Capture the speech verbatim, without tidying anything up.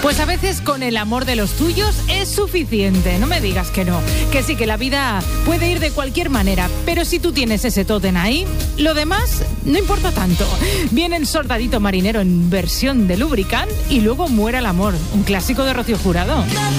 Pues a veces con el amor de los tuyos es suficiente, no me digas que no. Que sí, que la vida puede ir de cualquier manera, pero si tú tienes ese tótem ahí, lo demás no importa tanto. Viene el Soldadito Marinero en versión de Lubricant y luego Muera el amor, un clásico de Rocío Jurado.